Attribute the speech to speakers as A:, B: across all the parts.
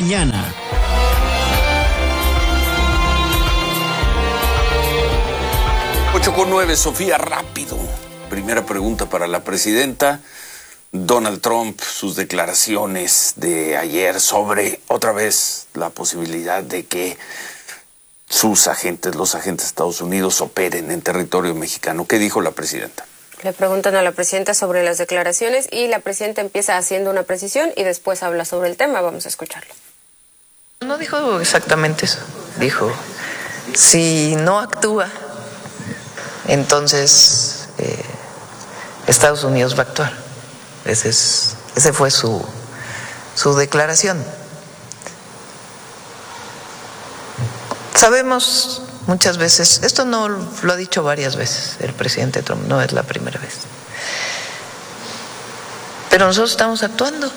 A: mañana.
B: 8:09, Sofía, rápido. Primera pregunta para la presidenta. Donald Trump, sus declaraciones de ayer sobre, otra vez, la posibilidad de que sus agentes, los agentes de Estados Unidos, operen en territorio mexicano. ¿Qué dijo la presidenta?
C: Le preguntan a la presidenta sobre las declaraciones y la presidenta empieza haciendo una precisión y después habla sobre el tema. Vamos a escucharlo.
D: No dijo exactamente eso. Dijo, si no actúa, entonces Estados Unidos va a actuar. Ese fue su declaración. Sabemos muchas veces, esto no lo ha dicho varias veces el presidente Trump, no es la primera vez. Pero nosotros estamos actuando.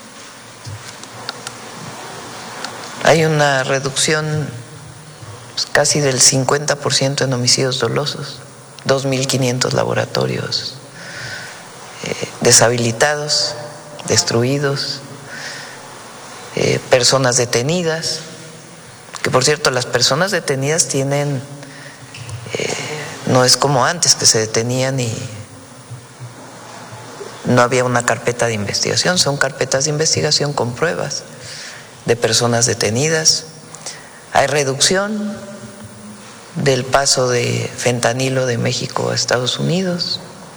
D: Hay una reducción casi del 50% en homicidios dolosos, 2.500 laboratorios deshabilitados, destruidos, personas detenidas, que por cierto las personas detenidas tienen, no es como antes que se detenían y no había una carpeta de investigación, son carpetas de investigación con pruebas de personas detenidas. Hay reducción del paso de fentanilo de México a Estados Unidos.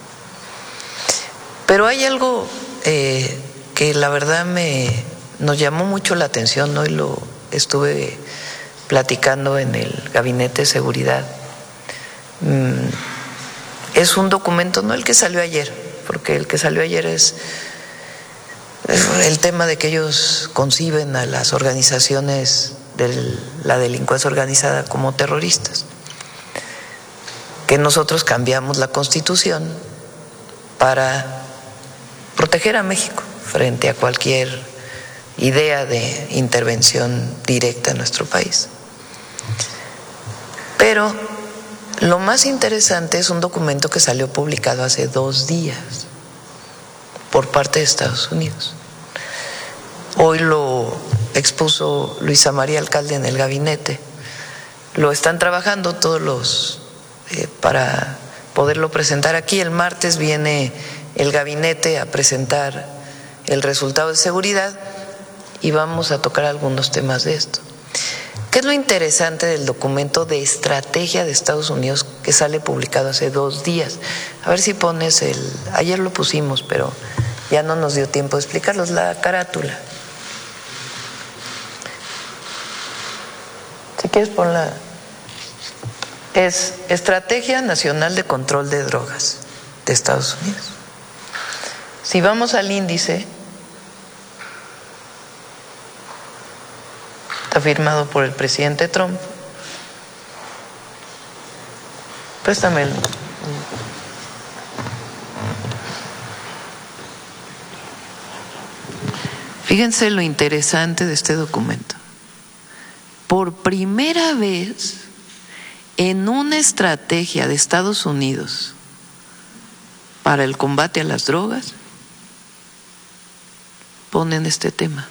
D: Pero hay algo que la verdad nos llamó mucho la atención, hoy lo estuve platicando en el Gabinete de Seguridad. Es un documento, no el que salió ayer, porque el que salió ayer es el tema de que ellos conciben a las organizaciones de la delincuencia organizada como terroristas, que nosotros cambiamos la Constitución para proteger a México frente a cualquier idea de intervención directa en nuestro país. Pero lo más interesante es un documento que salió publicado hace 2 días por parte de Estados Unidos. Hoy lo expuso Luisa María Alcalde en el gabinete. Lo están trabajando todos para poderlo presentar aquí. El martes viene el gabinete a presentar el resultado de seguridad y vamos a tocar algunos temas de esto. ¿Qué es lo interesante del documento de estrategia de Estados Unidos que sale publicado hace 2 días? A ver si pones ayer lo pusimos, pero ya no nos dio tiempo de explicarlos, la carátula. Si quieres ponla. Es Estrategia Nacional de Control de Drogas de Estados Unidos. Si vamos al índice, está firmado por el presidente Trump. Préstamelo. Fíjense lo interesante de este documento. Por primera vez en una estrategia de Estados Unidos para el combate a las drogas, ponen este tema.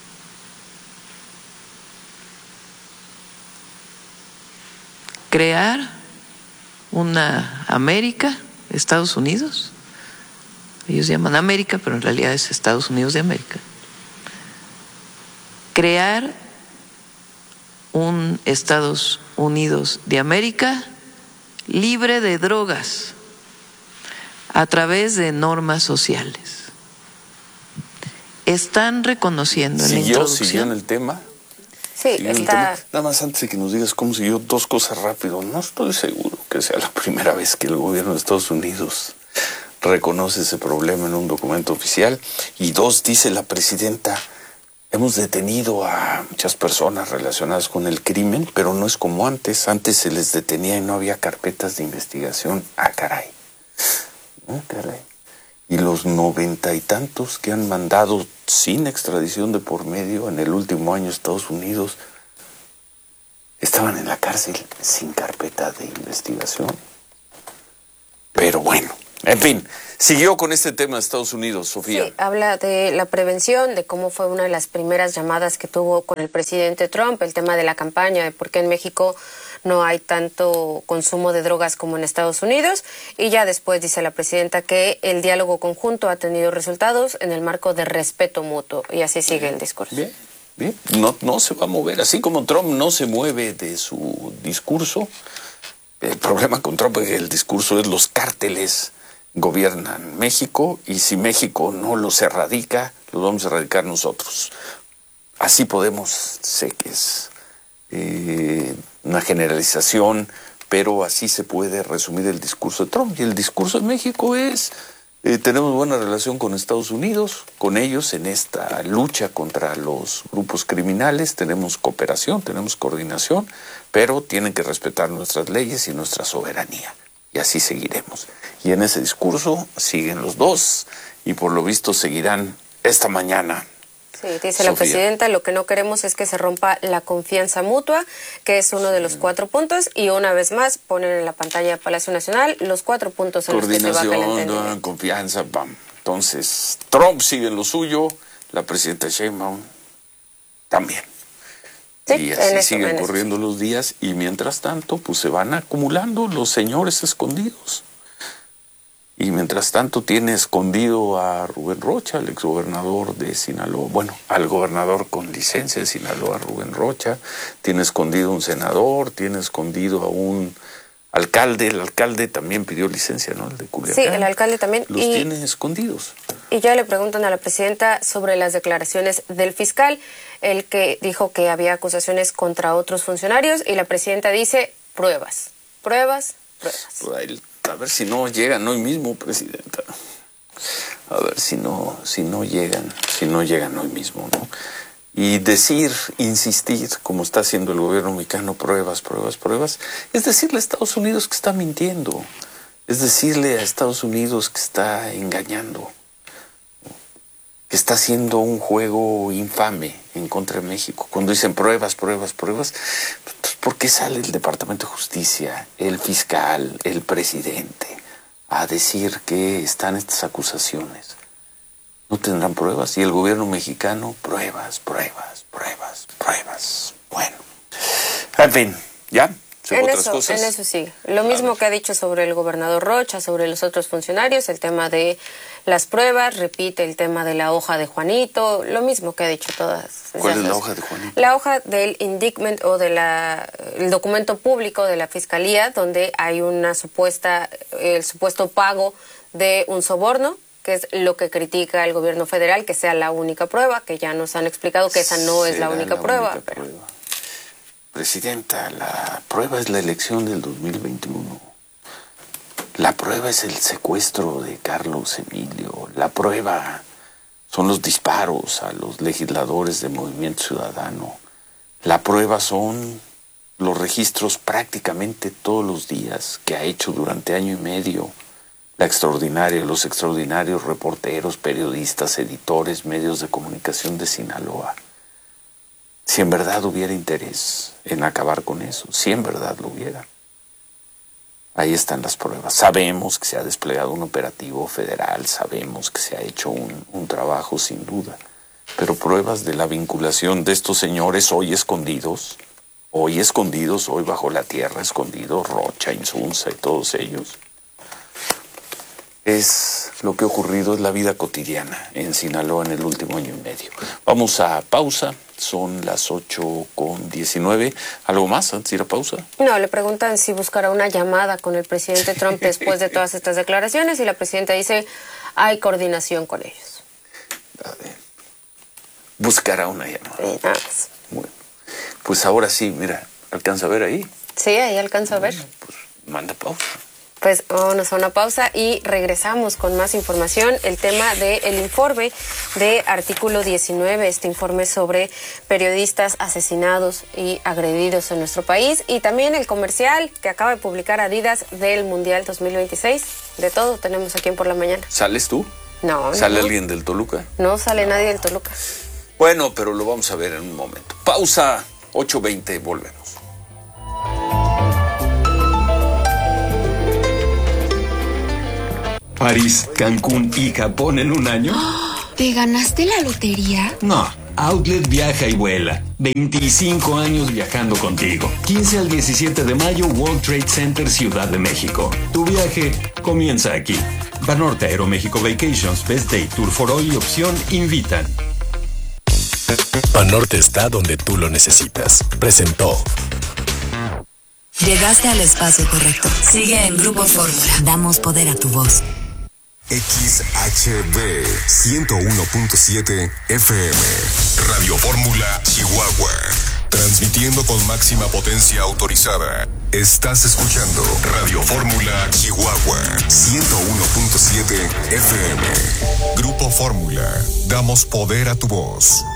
D: Crear una América, Estados Unidos, ellos llaman América, pero en realidad es Estados Unidos de América. Crear un Estados Unidos de América libre de drogas a través de normas sociales. Están reconociendo en la introducción.
B: ¿Siguió en el tema?
C: Sí, está.
B: Nada más antes de que nos digas cómo siguió, 2 cosas rápido. No estoy seguro que sea la primera vez que el gobierno de Estados Unidos reconoce ese problema en un documento oficial. Y 2, dice la presidenta, hemos detenido a muchas personas relacionadas con el crimen, pero no es como antes. Antes se les detenía y no había carpetas de investigación. Ah, caray. Ah, caray. Y los 90 y tantos que han mandado sin extradición de por medio en el último año a Estados Unidos estaban en la cárcel sin carpeta de investigación. Pero bueno, En fin, siguió con este tema de Estados Unidos, Sofía.
C: Sí, habla de la prevención, de cómo fue una de las primeras llamadas que tuvo con el presidente Trump, el tema de la campaña, de por qué en México no hay tanto consumo de drogas como en Estados Unidos, y ya después dice la presidenta que el diálogo conjunto ha tenido resultados en el marco de respeto mutuo, y así sigue el discurso.
B: Bien, bien, no se va a mover, así como Trump no se mueve de su discurso. El problema con Trump es que el discurso es los cárteles gobiernan México, y si México no los erradica, los vamos a erradicar nosotros. Así podemos, sé que es una generalización, pero así se puede resumir el discurso de Trump. Y el discurso de México es, tenemos buena relación con Estados Unidos, con ellos en esta lucha contra los grupos criminales, tenemos cooperación, tenemos coordinación, pero tienen que respetar nuestras leyes y nuestra soberanía. Y así seguiremos. Y en ese discurso siguen los dos, y por lo visto seguirán esta mañana.
C: Sí, dice la presidenta, lo que no queremos es que se rompa la confianza mutua, que es uno de los 4 puntos, y una vez más ponen en la pantalla de Palacio Nacional los 4 puntos en los que se baja el entendimiento.
B: Coordinación, confianza, pam. Entonces, Trump sigue en lo suyo, la presidenta Sheinbaum también. Sí, y así siguen corriendo los días, y mientras tanto, pues se van acumulando los señores escondidos. Y mientras tanto tiene escondido a Rubén Rocha, el exgobernador de Sinaloa, bueno, al gobernador con licencia de Sinaloa, Rubén Rocha, tiene escondido a un senador, tiene escondido a un alcalde, el alcalde también pidió licencia, ¿no? El de Culiacán.
C: Sí, el alcalde también.
B: Los tiene escondidos.
C: Y ya le preguntan a la presidenta sobre las declaraciones del fiscal, el que dijo que había acusaciones contra otros funcionarios, y la presidenta dice pruebas, pruebas, pruebas.
B: A ver si no llegan hoy mismo, presidenta. A ver si no llegan hoy mismo, ¿no? Y decir, insistir, como está haciendo el gobierno mexicano, pruebas, pruebas, pruebas, es decirle a Estados Unidos que está mintiendo, es decirle a Estados Unidos que está engañando, que está haciendo un juego infame en contra de México. Cuando dicen pruebas, pruebas, pruebas, ¿por qué sale el Departamento de Justicia, el fiscal, el presidente a decir que están estas acusaciones? ¿No tendrán pruebas? Y el gobierno mexicano, pruebas, pruebas, pruebas, pruebas. Bueno, en fin, ¿ya?
C: En eso sí. Lo mismo que ha dicho sobre el gobernador Rocha, sobre los otros funcionarios, el tema de las pruebas, repite el tema de la hoja de Juanito, lo mismo que ha dicho todas.
B: ¿Cuál es la hoja de Juanito?
C: La hoja del indictment o de el documento público de la Fiscalía, donde hay el supuesto pago de un soborno, que es lo que critica el gobierno federal, que sea la única prueba, que ya nos han explicado que esa no es la única prueba.
B: Presidenta, la prueba es la elección del 2021. La prueba es el secuestro de Carlos Emilio. La prueba son los disparos a los legisladores de Movimiento Ciudadano. La prueba son los registros prácticamente todos los días que ha hecho durante año y medio los extraordinarios reporteros, periodistas, editores, medios de comunicación de Sinaloa. Si en verdad hubiera interés en acabar con eso, si en verdad lo hubiera. Ahí están las pruebas. Sabemos que se ha desplegado un operativo federal, sabemos que se ha hecho un trabajo sin duda, pero pruebas de la vinculación de estos señores hoy escondidos, hoy bajo la tierra escondidos, Rocha, Insunza y todos ellos. Es lo que ha ocurrido, es la vida cotidiana en Sinaloa en el último año y medio. Vamos a pausa, son las 8:19. ¿Algo más antes de ir a pausa?
C: No, le preguntan si buscará una llamada con el presidente Trump después de todas estas declaraciones, y la presidenta dice, hay coordinación con ellos.
B: A ver, buscará una llamada.
C: Nada más.
B: Bueno, pues ahora sí, mira, ¿alcanza a ver ahí?
C: Sí, ahí alcanzo a ver.
B: Pues manda pausa.
C: Pues vámonos a una pausa y regresamos con más información. El tema del informe de Artículo 19, este informe sobre periodistas asesinados y agredidos en nuestro país, y también el comercial que acaba de publicar Adidas del Mundial 2026. De todo tenemos aquí en Por la Mañana.
B: ¿Sales tú?
C: No.
B: ¿Sale alguien del Toluca?
C: No sale nadie del Toluca.
B: Bueno, pero lo vamos a ver en un momento. Pausa, 8:20, volvemos.
A: París, Cancún y Japón en un año.
E: ¿Te ganaste la lotería?
A: No, Outlet viaja y vuela. 25 años viajando contigo. 15 al 17 de mayo, World Trade Center, Ciudad de México. Tu viaje comienza aquí. Banorte, Aeroméxico Vacations, Best Day, Tour for All y Opción invitan.
F: Banorte está donde tú lo necesitas. Presentó.
G: Llegaste al espacio correcto. Sigue en Grupo Fórmula. Damos poder a tu voz.
H: XHB 101.7 FM. Radio Fórmula Chihuahua. Transmitiendo con máxima potencia autorizada. Estás escuchando Radio Fórmula Chihuahua 101.7 FM. Grupo Fórmula. Damos poder a tu voz.